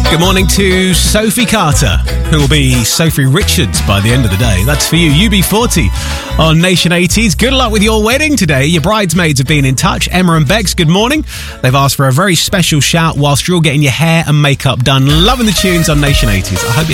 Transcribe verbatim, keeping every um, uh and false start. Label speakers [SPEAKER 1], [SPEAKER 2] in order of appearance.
[SPEAKER 1] Good morning to Sophie Carter, who will be Sophie Richards by the end of the day. That's for you, U B forty on Nation eighties. Good luck with your wedding today. Your bridesmaids have been in touch. Emma and Bex, good morning. They've asked for a very special shout whilst you're all getting your hair and makeup done. Loving the tunes on Nation eighties. I hope you